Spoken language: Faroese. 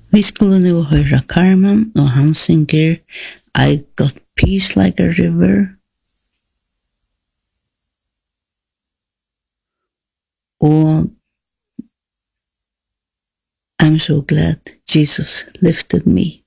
Vi skulle nu høre Carmen, og han synger I got peace like a river. Og I'm so glad Jesus lifted me.